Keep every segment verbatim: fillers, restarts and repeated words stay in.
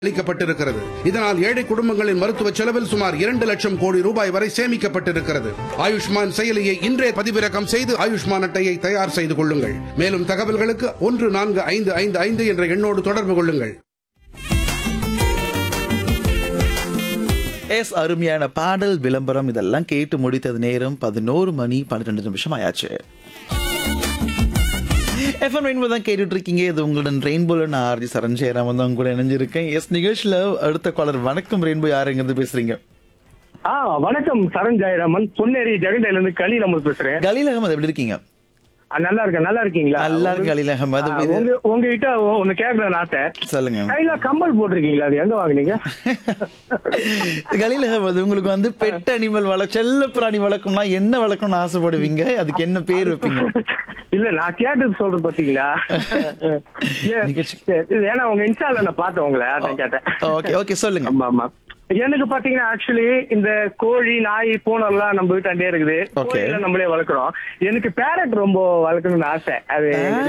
அளிக்கப்பட்டிருக்கிறது. இதனால் ஏழை குடும்பங்களின் மருத்துவ செலவில் சுமார் இரண்டு லட்சம் கோடி ரூபாய் வரை சேமிக்கப்பட்டிருக்கிறது. ஆயுஷ்மான் செயலியை இன்றே பதிவிறக்கம் செய்து ஆயுஷ்மான் அட்டையை தயார் செய்து கொள்ளுங்கள். மேலும் தகவல்களுக்கு ஒன்று நான்கு ஐந்து ஐந்து ஐந்து என்ற எண்ணோடு தொடர்பு கொள்ளுங்கள். எஸ் அருமையான பாடல் விளம்பரம் இதெல்லாம் கேட்டு முடித்தது நேரம் பதினோரு மணி பன்னிரெண்டு நிமிஷம் ஆயாச்சு. எஃப்எம் ரெயின்போ தான் கேட்டுட்டு இருக்கீங்க. இது உங்களுடன் ரெயின்போல நான் ஆர்ஜி சரஞ்சயராம் வந்து உங்க கூட இணைஞ்சிருக்கேன். எஸ் நிகழ்ச்சியில அடுத்த காலர். வணக்கம் ரெயின்போ, யாருங்கிறது பேசுறீங்க? ஆ வணக்கம் சரண் ஜெயராமன், பொன்னேரி ஜெகண்டையில இருந்து கலீல் அமர் பேசுறேன். கலீல் அகமது எப்படி இருக்கீங்க? ஆ, நல்லா இருக்கேன். நல்லா இருக்கீங்களா? நல்லா இருக்கு கலீல் அகமது. ஆ, உங்க உங்ககிட்ட ஒண்ணு கேட்கறேன் ஆசை. சொல்லுங்க. கையில கம்பல் போட்டிருக்கீங்களா? அது எங்க வாங்குனீங்க? கலீல் அகமது, உங்களுக்கு வந்து பெட் அனிமல் வள செல்ல பிராணி வளர்க்கணும்னா என்ன வளர்க்கணும்னு ஆசைப்படுவீங்க? அதுக்கு என்ன பேர் வைப்பீங்க? இல்ல நான் கேட்டது சொல்றேன் பாத்தீங்களா? ஏன்னா உங்க இன்ஸ்டால நான் பார்த்தேன் உங்களை, அதான் கேட்டேன். ஓகே ஓகே சொல்லுங்க. ஆமா ஆமா. எனக்கு பாத்தீங்கன்னா ஆக்சுவலி இந்த கோழி நாய் பூனைலாம் நம்ம வீட்டாண்டே இருக்குது. கோழில நம்மளே வளர்க்குறோம். எனக்கு பேரட் ரொம்ப வளர்க்கணும்னு ஆசை. அது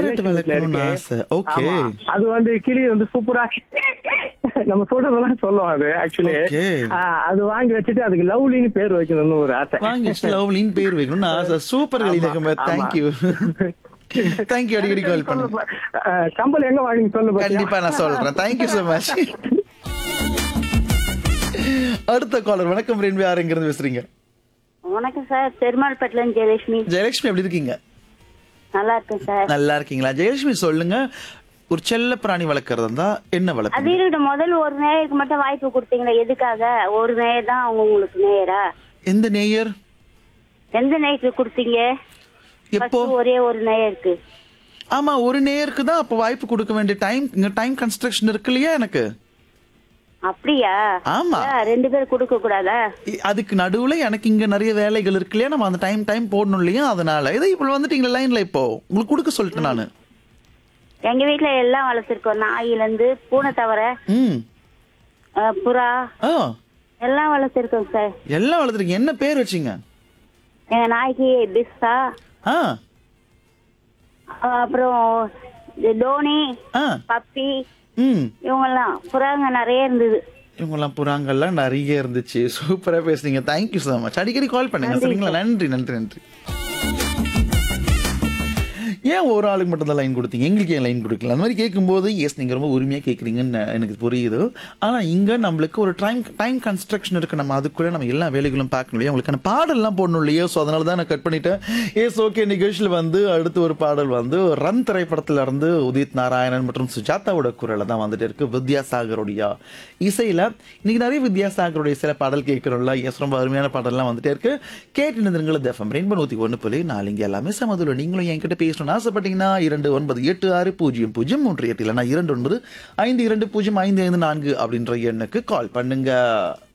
அது வந்து கிளி வந்து சூப்பரா நம்ம சொல்றதெல்லாம் சொல்லுவோம். அது ஆக்சுவலி அது வாங்கி வச்சுட்டு அதுக்கு லவ்லின்னு பேர் வைக்கணும்னு ஒரு ஆசை. லவ்லின்னு பேர் வைக்கணும்னு ஆசை. சூப்பர் கலீல். Thank you thank you. அடிக்கடி கால் பண்ணுங்க. கம்பல் எங்க வாங்கி சொல்லு. கண்டிப்பா நான் சொல்றேன். Thank you so much. அடுத்த காலர். வணக்கம் ரெயின்போ, யாருங்கிறது பேசுறீங்க? வணக்கம் சார், பெருமாள்பேட்டில இருந்து ஜெயலட்சுமி. ஜெயலட்சுமி எப்படி இருக்கீங்க? நல்லா இருக்கேன் சார். நல்லா இருக்கீங்களா? ஜெயலட்சுமி சொல்லுங்க, ஒரு செல்ல பிராணி வளர்க்கறதா இருந்தா என்ன வளர்ப்பீங்க? அது முதல் ஒரு நேயருக்கு மட்டும் வாய்ப்பு கொடுத்தீங்களா? எதுக்காக? ஒரு நேயர் தான் அவங்க உங்களுக்கு நேயரா? எந்த நேயர்? எந்த நேயருக்கு கொடுத்தீங்க? எப்போ? ஒரே ஒரு நேயருக்கு. ஆமா, ஒரு நேயருக்கு தான் அப்ப வாய்ப்பு கொடுக்க வேண்டிய டைம். இங்க டைம் கன்ஸ்ட்ரக்ஷன் இருக்கு இல்லையா எனக்கு? அப்படியா? ஆமா. ரெண்டு பேரும் கொடுக்க கூடாதா? அதுக்கு நடுவுல எனக்கு இங்க நிறைய வேலைகள் இருக்கு இல்லையா, நம்ம அந்த டைம் டைம் போடணும் இல்லையா, அதனால இதை இப்ப வந்துட்டீங்களா லைன்ல, இப்போ உங்களுக்கு கொடுக்க சொல்லிட்டேன் நானு. எங்க வீட்டுல எல்லாம் வளர்த்திருக்கோம். நாயில இருந்து பூனை தவிர ம் புறா ஆ எல்லாம் வளர்த்திருக்கோம் சார். எல்லாம் வளர்த்துருக்கீங்க. என்ன பேர் வச்சீங்க? எங்க நாய்க்கு பிஸ்தா, ஆ அப்புறம் டோனி, ஆ பப்பி, ம் இவங்கெல்லாம் புறாங்க நிறைய இருந்தது. இவங்கெல்லாம் புறாங்கெல்லாம் நிறைய இருந்துச்சு. சூப்பரா பேசுறீங்க. Thank you so much. அடிக்கடி கால் பண்ணுங்க சரிங்களா? நன்றி நன்றி நன்றி. ஏன் ஒரு ஆளுக்கு மட்டும் தான் லைன் கொடுத்தீங்க, எங்களுக்கு ஏன் லைன் கொடுக்கல? அந்த மாதிரி கேட்கும்போது எஸ் நீங்கள் ரொம்ப உரிமையாக கேட்குறீங்கன்னு எனக்கு புரியுது. ஆனால் இங்கே நம்மளுக்கு ஒரு டைம் டைம் கன்ஸ்ட்ரக்ஷன் இருக்குது. நம்ம அதுக்குள்ளே நம்ம எல்லா வேலைகளும் பார்க்கணும் இல்லையா, உங்களுக்கான பாடல்லாம் போடணும் இல்லையா? ஸோ அதனால தான் நான் கட் பண்ணிட்டேன். S okay. நிகழ்ச்சியில் வந்து அடுத்து ஒரு பாடல் வந்து ரன் திரைப்படத்தில் இருந்து உதித் நாராயணன் மற்றும் சுஜாதாவோட குரலை தான் வந்துட்டு இருக்கு. வித்யாசாகருடைய இசையில் இன்னைக்கு நிறைய வித்யாசாகருடைய சில பாடல் கேட்குறோம்ல. எஸ் ரொம்ப அருமையான பாடல்லாம் வந்துட்டே இருக்கு. கேட்டு நிறுங்கள். எஃப்எம் ரெயின்போ நூற்றி ஒன்று புள்ளி நாலு இங்கே எல்லாமே சமதுல. நீங்களும் என்கிட்ட பேசணும் ஆசைப்பட்டீங்கன்னா இரண்டு ஒன்பது எட்டு ஆறு பூஜ்ஜியம் பூஜ்ஜியம் மூன்று எட்டு இல்லைன்னா இரண்டு ஒன்பது ஐந்து இரண்டு பூஜ்ஜியம் ஐந்து ஐந்து நான்கு அப்படின்ற எண்ணுக்கு கால் பண்ணுங்க.